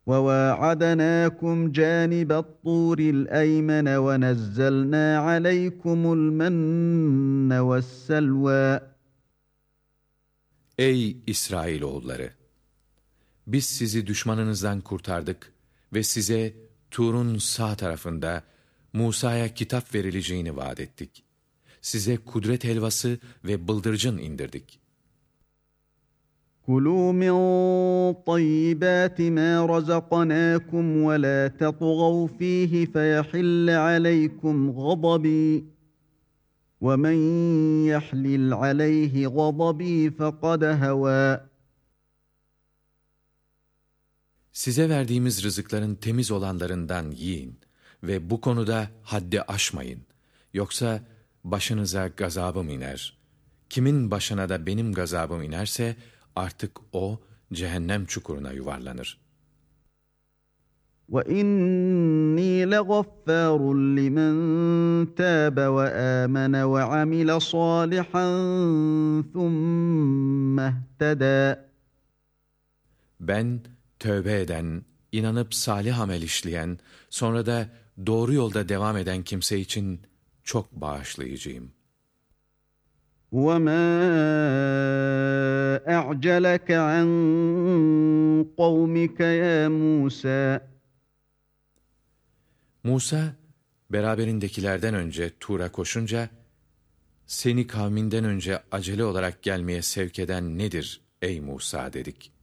وَوَاعَدْنَاكُمْ جَانِبَ الطُّورِ الْأَيْمَنَ وَنَزَّلْنَا عَلَيْكُمُ الْمَنَّ وَالسَّلْوَىٰ. Ey İsrailoğulları! Biz sizi düşmanınızdan kurtardık ve size Tur'un sağ tarafında Musa'ya kitap verileceğini vaat ettik. Size kudret helvası ve bıldırcın indirdik. كُلُوا مِنْ طَيِّبَاتِ مَا رَزَقْنَاكُمْ وَلَا تَطْغَوْا فِيهِ فَيَحِلَّ عَلَيْكُمْ غَضَبِي وَمَنْ يَحْلِلْ عَلَيْهِ غَضَبِي فَقَدْ هَوَى. Size verdiğimiz rızıkların temiz olanlarından yiyin ve bu konuda haddi aşmayın. Yoksa başınıza gazabım iner. Kimin başına da benim gazabım inerse artık o cehennem çukuruna yuvarlanır. وَإِنِّي لَغَفَّارٌ لِمَنْ تَابَ وَآمَنَ وَعَمِلَ صَالِحًا ثُمَّ اهْتَدَى. Ben tövbe eden, inanıp salih amel işleyen, sonra da doğru yolda devam eden kimse için çok bağışlayıcıyım. وَمَا أَعْجَلَكَ عَنْ قَوْمِكَ يَا مُوسَى. Musa, beraberindekilerden önce Tur'a koşunca, seni kavminden önce acele olarak gelmeye sevk eden nedir ey Musa dedik.